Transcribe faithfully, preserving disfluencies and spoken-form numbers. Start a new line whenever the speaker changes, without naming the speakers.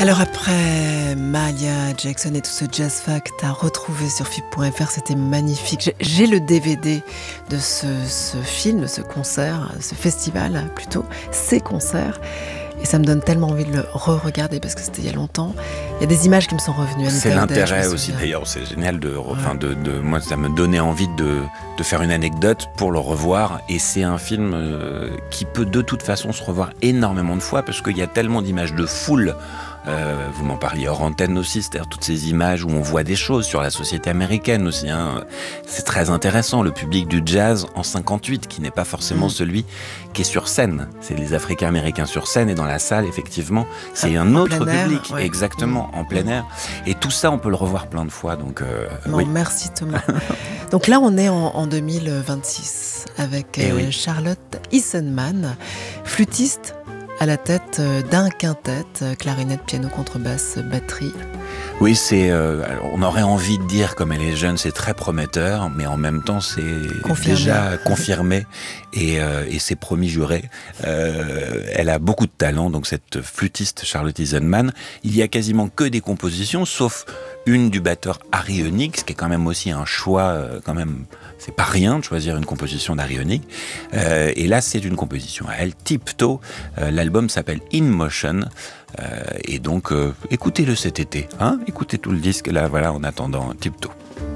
Alors après Mahalia Jackson et tout ce jazz fact à retrouver sur F I P point F R, c'était magnifique. J'ai, j'ai le D V D de ce, ce film, de ce concert, ce festival plutôt, ces concerts. Et ça me donne tellement envie de le re-regarder parce que c'était il y a longtemps. Il y a des images qui me sont revenues.
C'est l'intérêt aussi d'ailleurs, c'est génial de, ouais. enfin de, de, moi ça me donnait envie de, de faire une anecdote pour le revoir. Et c'est un film euh, qui peut de toute façon se revoir énormément de fois parce qu'il y a tellement d'images de foule. Euh, vous m'en parliez hors antenne aussi, c'est-à-dire toutes ces images où on voit des choses sur la société américaine aussi. Hein. C'est très intéressant, le public du jazz en cinquante-huit, qui n'est pas forcément mmh. celui qui est sur scène. C'est les Africains-Américains sur scène et dans la salle, effectivement, c'est ah, un autre public, air, ouais. exactement, mmh. en plein air. Et tout ça, on peut le revoir plein de fois. Donc, euh,
non,
oui.
Merci Thomas. Donc là, on est en, en deux mille vingt-six avec euh, oui. Charlotte Isenman, flûtiste à la tête d'un quintet, clarinette, piano, contrebasse, batterie.
Oui, c'est, euh, alors on aurait envie de dire, comme elle est jeune, c'est très prometteur, mais en même temps, c'est confirmé. déjà confirmé et, euh, et c'est promis juré. Euh, elle a beaucoup de talent, donc cette flûtiste Charlotte Isenman. Il y a quasiment que des compositions, sauf une du batteur Harry Honig, ce qui est quand même aussi un choix, euh, quand même, c'est pas rien de choisir une composition d'Harry Honig. Euh, et là, c'est une composition à elle, Tiptoe. Euh, l'album s'appelle In Motion. Euh, et donc, euh, écoutez-le cet été, hein, écoutez tout le disque, là, voilà, en attendant Tiptoe.